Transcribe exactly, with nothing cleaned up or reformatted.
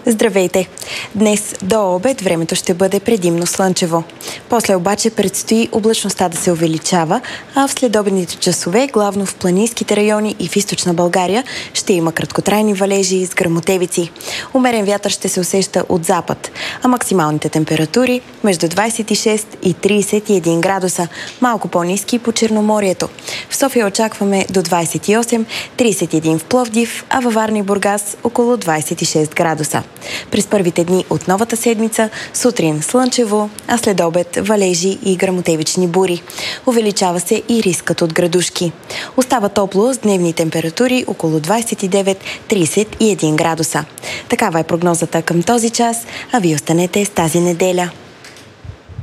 Здравейте! Днес до обед времето ще бъде предимно слънчево. После обаче предстои облачността да се увеличава, а в следобедните часове, главно в планинските райони и в източна България, ще има краткотрайни валежи с гръмотевици. Умерен вятър ще се усеща от запад, а максималните температури между двадесет и шест и тридесет и един градуса, малко по-ниски по Черноморието. В София очакваме до двадесет и осем, тридесет и един в Пловдив, а във Варна и Бургас около двадесет и шест градуса. През първите дни от новата седмица сутрин слънчево, а след обед валежи и гръмотевични бури. Увеличава се и рискът от градушки. Остава топло с дневни температури около двадесет и девет до тридесет и един градуса. Такава е прогнозата към този час, а вие останете с тази неделя.